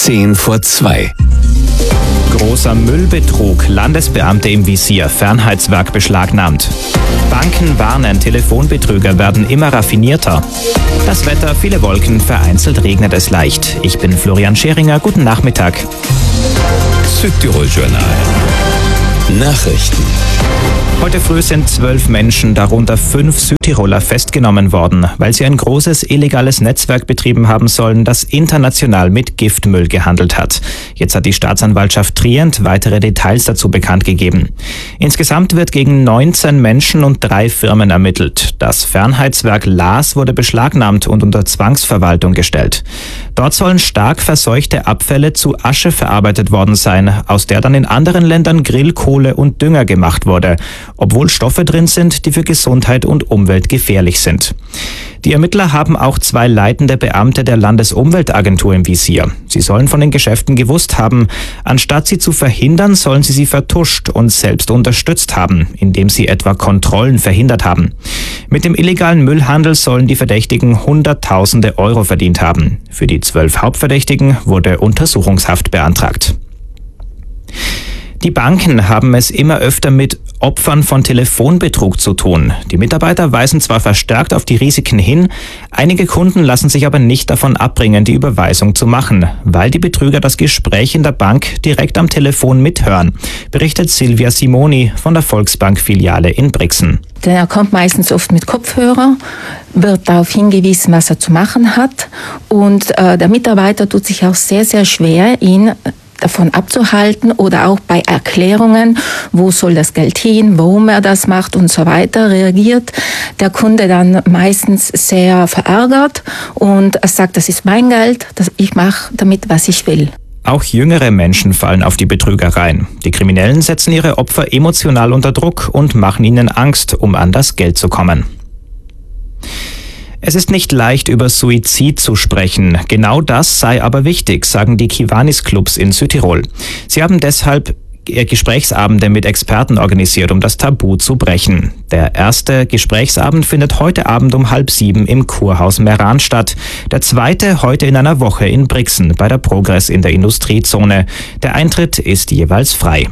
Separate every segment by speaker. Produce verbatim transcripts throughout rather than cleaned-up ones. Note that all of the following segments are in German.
Speaker 1: Zehn vor zwei.
Speaker 2: Großer Müllbetrug, Landesbeamte im Visier, Fernheitswerk beschlagnahmt. Banken warnen, Telefonbetrüger werden immer raffinierter. Das Wetter, viele Wolken, vereinzelt regnet es leicht. Ich bin Florian Scheringer, guten Nachmittag.
Speaker 1: Südtirol Journal. Nachrichten.
Speaker 2: Heute früh sind zwölf Menschen, darunter fünf Südtiroler, festgenommen worden, weil sie ein großes illegales Netzwerk betrieben haben sollen, das international mit Giftmüll gehandelt hat. Jetzt hat die Staatsanwaltschaft Trient weitere Details dazu bekannt gegeben. Insgesamt wird gegen neunzehn Menschen und drei Firmen ermittelt. Das Fernheitswerk Laas wurde beschlagnahmt und unter Zwangsverwaltung gestellt. Dort sollen stark verseuchte Abfälle zu Asche verarbeitet worden sein, aus der dann in anderen Ländern Grillkohle und Dünger gemacht wurde, obwohl Stoffe drin sind, die für Gesundheit und Umwelt gefährlich sind. Die Ermittler haben auch zwei leitende Beamte der Landesumweltagentur im Visier. Sie sollen von den Geschäften gewusst haben. Anstatt sie zu verhindern, sollen sie sie vertuscht und selbst unterstützt haben, indem sie etwa Kontrollen verhindert haben. Mit dem illegalen Müllhandel sollen die Verdächtigen Hunderttausende Euro verdient haben. Für die zwölf Hauptverdächtigen wurde Untersuchungshaft beantragt. Die Banken haben es immer öfter mit Opfern von Telefonbetrug zu tun. Die Mitarbeiter weisen zwar verstärkt auf die Risiken hin, einige Kunden lassen sich aber nicht davon abbringen, die Überweisung zu machen, weil die Betrüger das Gespräch in der Bank direkt am Telefon mithören, berichtet Silvia Simoni von der Volksbank-Filiale in Brixen.
Speaker 3: Er kommt meistens oft mit Kopfhörer, wird darauf hingewiesen, was er zu machen hat, und äh, der Mitarbeiter tut sich auch sehr, sehr schwer, ihn davon abzuhalten oder auch bei Erklärungen, wo soll das Geld hin, warum er das macht und so weiter, reagiert der Kunde dann meistens sehr verärgert und sagt, das ist mein Geld, das ich mache damit, was ich will.
Speaker 2: Auch jüngere Menschen fallen auf die Betrüger rein. Die Kriminellen setzen ihre Opfer emotional unter Druck und machen ihnen Angst, um an das Geld zu kommen. Es ist nicht leicht, über Suizid zu sprechen. Genau das sei aber wichtig, sagen die Kiwanis-Clubs in Südtirol. Sie haben deshalb Gesprächsabende mit Experten organisiert, um das Tabu zu brechen. Der erste Gesprächsabend findet heute Abend um halb sieben im Kurhaus Meran statt. Der zweite heute in einer Woche in Brixen bei der Progress in der Industriezone. Der Eintritt ist jeweils frei.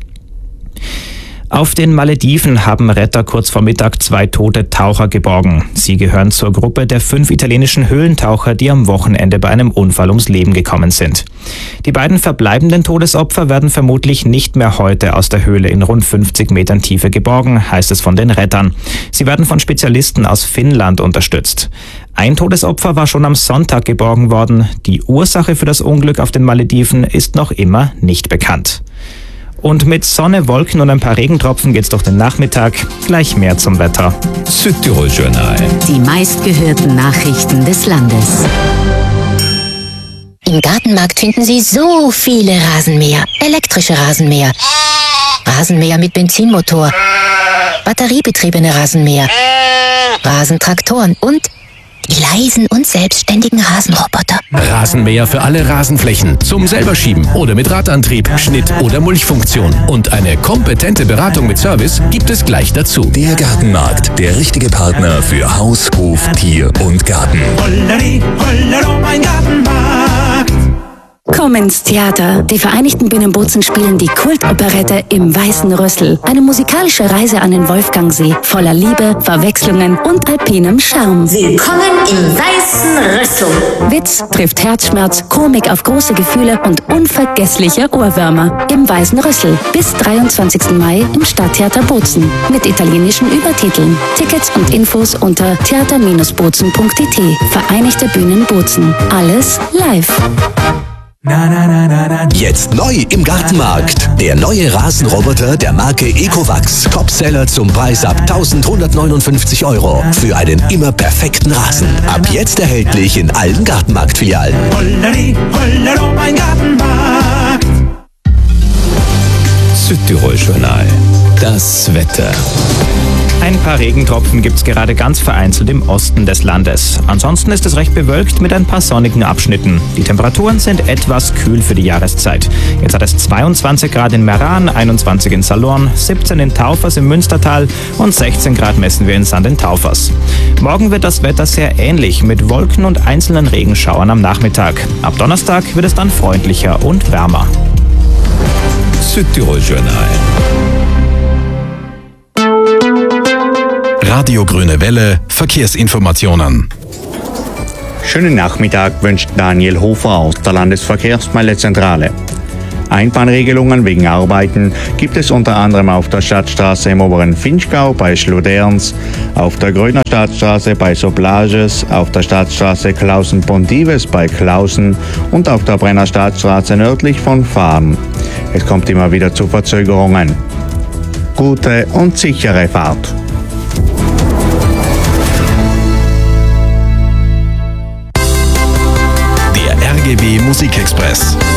Speaker 2: Auf den Malediven haben Retter kurz vor Mittag zwei tote Taucher geborgen. Sie gehören zur Gruppe der fünf italienischen Höhlentaucher, die am Wochenende bei einem Unfall ums Leben gekommen sind. Die beiden verbleibenden Todesopfer werden vermutlich nicht mehr heute aus der Höhle in rund fünfzig Metern Tiefe geborgen, heißt es von den Rettern. Sie werden von Spezialisten aus Finnland unterstützt. Ein Todesopfer war schon am Sonntag geborgen worden. Die Ursache für das Unglück auf den Malediven ist noch immer nicht bekannt. Und mit Sonne, Wolken und ein paar Regentropfen geht's durch den Nachmittag. Gleich mehr zum Wetter.
Speaker 1: Südtirol Journal.
Speaker 4: Die meistgehörten Nachrichten des Landes.
Speaker 5: Im Gartenmarkt finden Sie so viele Rasenmäher. Elektrische Rasenmäher. Rasenmäher mit Benzinmotor. Batteriebetriebene Rasenmäher. Rasentraktoren und die leisen und selbstständigen Rasenroboter.
Speaker 1: Rasenmäher für alle Rasenflächen. Zum selberschieben oder mit Radantrieb, Schnitt- oder Mulchfunktion. Und eine kompetente Beratung mit Service gibt es gleich dazu.
Speaker 6: Der Gartenmarkt, der richtige Partner für Haus, Hof, Tier und Garten.
Speaker 7: Holleri, hollero, mein Gartenmarkt.
Speaker 4: Komm ins Theater. Die Vereinigten Bühnen Bozen spielen die Kultoperette Im Weißen Rüssel. Eine musikalische Reise an den Wolfgangsee, voller Liebe, Verwechslungen und alpinem Charme.
Speaker 5: Willkommen im Weißen Rüssel.
Speaker 4: Witz trifft Herzschmerz, Komik auf große Gefühle und unvergessliche Ohrwürmer. Im Weißen Rüssel. Bis dreiundzwanzigsten Mai im Stadttheater Bozen. Mit italienischen Übertiteln. Tickets und Infos unter theater Bindestrich bozen punkt d t. Vereinigte Bühnen Bozen. Alles live.
Speaker 7: Na, na, na, na, na.
Speaker 6: Jetzt neu im Gartenmarkt. Der neue Rasenroboter der Marke Ecovacs. Topseller zum Preis ab eintausendeinhundertneunundfünfzig Euro. Für einen immer perfekten Rasen. Ab jetzt erhältlich in allen Gartenmarktfilialen.
Speaker 7: Holleri, hollero, mein Gartenmarkt.
Speaker 1: Südtirol Journal. Das Wetter.
Speaker 2: Ein paar Regentropfen gibt es gerade ganz vereinzelt im Osten des Landes. Ansonsten ist es recht bewölkt mit ein paar sonnigen Abschnitten. Die Temperaturen sind etwas kühl für die Jahreszeit. Jetzt hat es zweiundzwanzig Grad in Meran, einundzwanzig in Salurn, siebzehn in Taufers im Münstertal und sechzehn Grad messen wir in Sand in Taufers. Morgen wird das Wetter sehr ähnlich mit Wolken und einzelnen Regenschauern am Nachmittag. Ab Donnerstag wird es dann freundlicher und wärmer.
Speaker 1: Südtirol Journal. Radio Grüne Welle, Verkehrsinformationen.
Speaker 8: Schönen Nachmittag wünscht Daniel Hofer aus der Landesverkehrsmeldezentrale. Einbahnregelungen wegen Arbeiten gibt es unter anderem auf der Stadtstraße im oberen Finchgau bei Schluderns, auf der Grüner Stadtstraße bei Soblages, auf der Stadtstraße Klausen-Pontives bei Klausen und auf der Brenner Stadtstraße nördlich von Fahren. Es kommt immer wieder zu Verzögerungen. Gute und sichere Fahrt.
Speaker 1: Der R G B Musikexpress.